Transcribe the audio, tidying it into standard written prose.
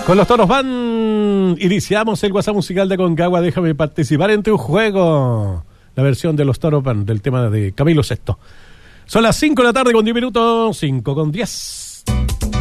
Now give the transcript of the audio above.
Con los toros van. Iniciamos el WhatsApp musical de Aconcagua. Déjame participar en tu juego. La versión de los toros van del tema de Camilo VI. Son las 5 de la tarde con 10 minutos. 5 con 10.